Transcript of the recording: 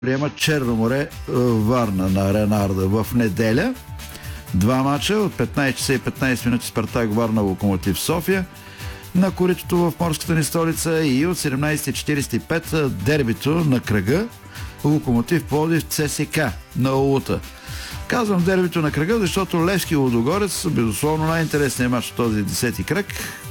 приема Черно море Варна на Арена Арда в неделя. Два мача от 15 часа и 15 минути Спартак Варна, Локомотив София на коритото в морската ни столица, и от 17:45 дербито на кръга Локомотив Пловдив ЦСК на Улута. Казвам дербито на кръга, защото Левски Лудогорец, безусловно най-интересният мач от този 10-ти кръг,